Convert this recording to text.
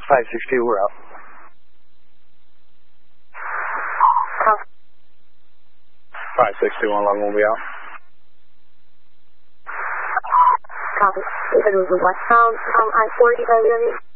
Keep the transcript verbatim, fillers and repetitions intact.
five six two, we're out. Copy. five six two, one eleven will be out. Copy. It was westbound from I forty, W W.